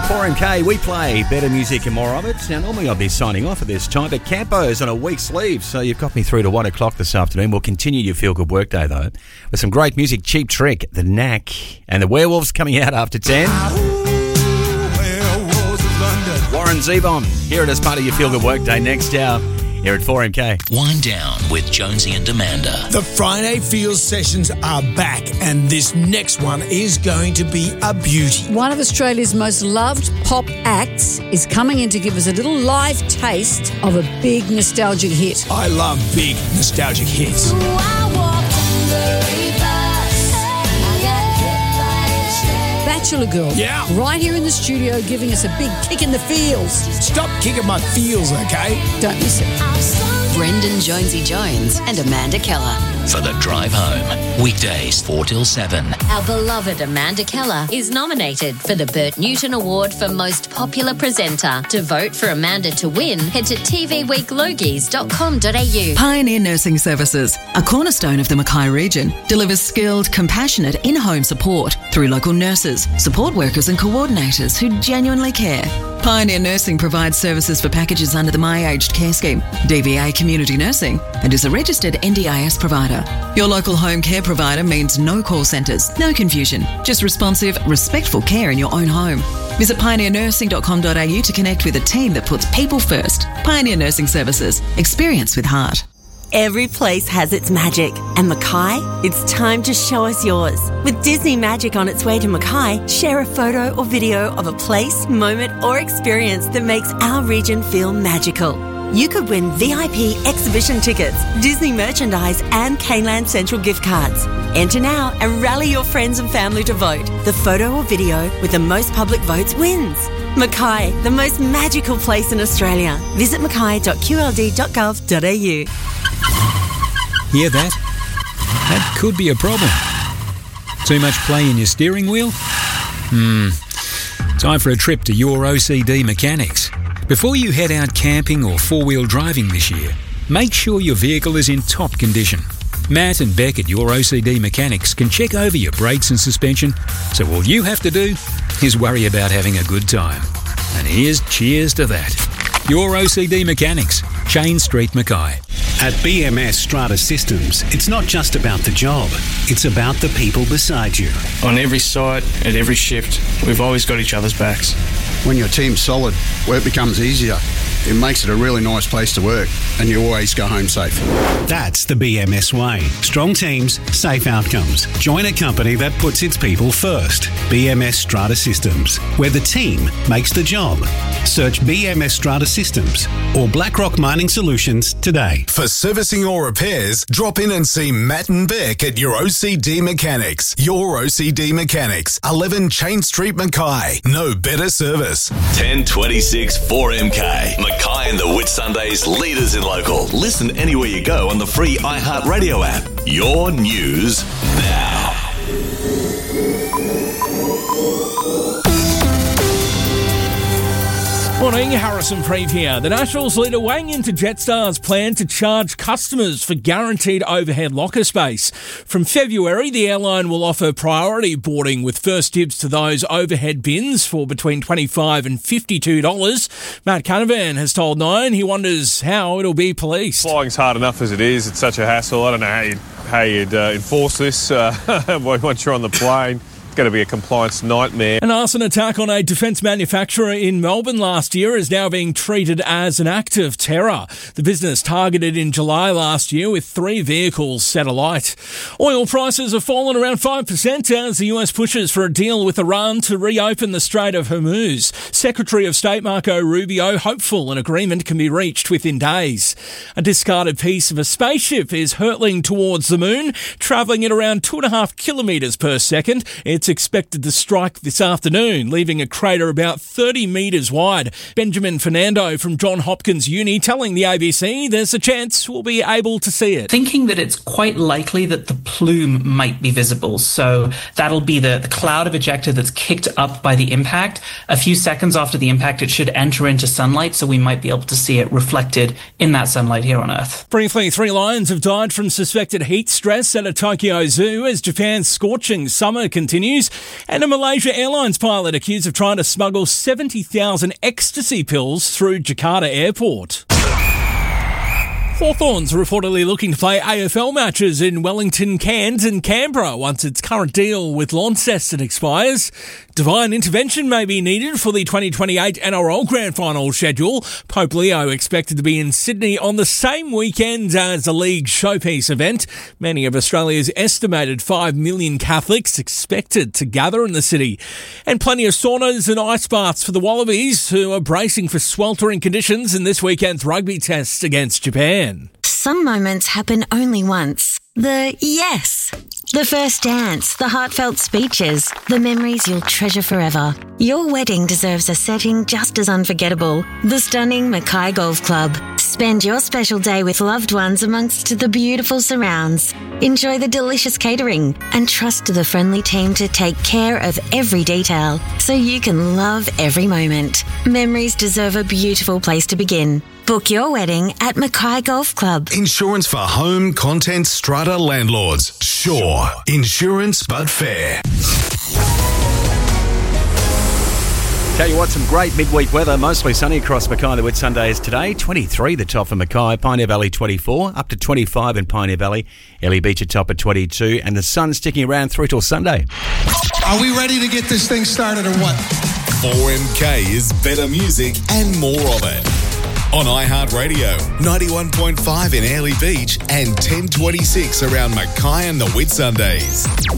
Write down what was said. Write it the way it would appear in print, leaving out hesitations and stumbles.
4MK, we play better music and more of it. Now, normally I'd be signing off at this time, but Campo's on a week's leave, so you've got me through to 1 o'clock this afternoon. We'll continue your feel-good workday, though, with some great music, Cheap Trick, The Knack, and The Werewolves coming out after 10. Warren Zevon, hear it as part of your feel-good workday next hour here at 4MK. Wind Down with Jonesy and Amanda. The Friday Feels sessions are back, and this next one is going to be a beauty. One of Australia's most loved pop acts is coming in to give us a little live taste of a big nostalgic hit. I love big nostalgic hits. Bachelor Girl. Yeah. Right here in the studio giving us a big kick in the feels. Stop kicking my feels, okay? Don't miss it. Brendan Jonesy Jones and Amanda Keller. For the drive home, weekdays 4 till 7. Our beloved Amanda Keller is nominated for the Bert Newton Award for Most Popular Presenter. To vote for Amanda to win, head to tvweeklogies.com.au. Pioneer Nursing Services, a cornerstone of the Mackay region, delivers skilled, compassionate in-home support through local nurses, support workers and coordinators who genuinely care. Pioneer Nursing provides services for packages under the My Aged Care Scheme, DVA Community Nursing, and is a registered NDIS provider. Your local home care provider means no call centres, no confusion, just responsive, respectful care in your own home. Visit pioneernursing.com.au to connect with a team that puts people first. Pioneer Nursing Services, experience with heart. Every place has its magic, and Mackay, it's time to show us yours. With Disney Magic on its way to Mackay, share a photo or video of a place, moment or experience that makes our region feel magical. You could win VIP exhibition tickets, Disney merchandise and Caneland Central gift cards. Enter now and rally your friends and family to vote. The photo or video with the most public votes wins. Mackay, the most magical place in Australia. Visit mackay.qld.gov.au. Hear that? That could be a problem. Too much play in your steering wheel? Time for a trip to Your OCD Mechanics. Before you head out camping or four-wheel driving this year, make sure your vehicle is in top condition. Matt and Beck at Your OCD Mechanics can check over your brakes and suspension, so all you have to do is worry about having a good time. And here's cheers to that. Your OCD Mechanics, Chain Street, Mackay. At BMS Strata Systems, it's not just about the job, it's about the people beside you. On every site, at every shift, we've always got each other's backs. When your team's solid, work becomes easier. It makes it a really nice place to work, and you always go home safe. That's the BMS way. Strong teams, safe outcomes. Join a company that puts its people first. BMS Strata Systems, where the team makes the job. Search BMS Strata Systems or BlackRock Mining Solutions today. For servicing or repairs, drop in and see Matt and Beck at Your OCD Mechanics. Your OCD Mechanics, 11 Chain Street, Mackay. No better service. 1026 4MK. Mackay and the Whitsundays, leaders in local. Listen anywhere you go on the free iHeartRadio app. Your news now. Morning, Harrison Preeve here. The Nationals leader weighing into Jetstar's plan to charge customers for guaranteed overhead locker space. From February, the airline will offer priority boarding with first dibs to those overhead bins for between $25 and $52. Matt Canavan has told Nine he wonders how it'll be policed. Flying's hard enough as it is. It's such a hassle. I don't know how you'd enforce this once you're on the plane. Going to be a compliance nightmare. An arson attack on a defence manufacturer in Melbourne last year is now being treated as an act of terror. The business targeted in July last year with 3 vehicles set alight. Oil prices have fallen around 5% as the US pushes for a deal with Iran to reopen the Strait of Hormuz. Secretary of State Marco Rubio hopeful an agreement can be reached within days. A discarded piece of a spaceship is hurtling towards the moon, travelling at around 2.5 kilometres per second. It's expected to strike this afternoon, leaving a crater about 30 metres wide. Benjamin Fernando from John Hopkins Uni telling the ABC there's a chance we'll be able to see it. Thinking that it's quite likely that the plume might be visible. So that'll be the cloud of ejecta that's kicked up by the impact a few seconds seconds after the impact, it should enter into sunlight, so we might be able to see it reflected in that sunlight here on Earth. Briefly, 3 lions have died from suspected heat stress at a Tokyo zoo as Japan's scorching summer continues, and a Malaysia Airlines pilot accused of trying to smuggle 70,000 ecstasy pills through Jakarta Airport. Hawthorns are reportedly looking to play AFL matches in Wellington, Cairns and Canberra once its current deal with Launceston expires. Divine intervention may be needed for the 2028 NRL Grand Final schedule. Pope Leo expected to be in Sydney on the same weekend as the league showpiece event. Many of Australia's estimated 5 million Catholics expected to gather in the city. And plenty of saunas and ice baths for the Wallabies, who are bracing for sweltering conditions in this weekend's rugby test against Japan. Some moments happen only once. The yes. The first dance, the heartfelt speeches, the memories you'll treasure forever. Your wedding deserves a setting just as unforgettable. The stunning Mackay Golf Club. Spend your special day with loved ones amongst the beautiful surrounds. Enjoy the delicious catering and trust the friendly team to take care of every detail so you can love every moment. Memories deserve a beautiful place to begin. Book your wedding at Mackay Golf Club. Insurance for home, content, strata landlords. Sure. Insurance but fair. Tell you what, some great midweek weather, mostly sunny across Mackay and the Whitsundays today. 23 the top for Mackay, Pioneer Valley 24, up to 25 in Pioneer Valley, Ellie Beach at top at 22, and the sun sticking around through till Sunday. Are we ready to get this thing started or what? 4MK is better music and more of it. On iHeartRadio, 91.5 in Airlie Beach and 1026 around Mackay and the Whitsundays.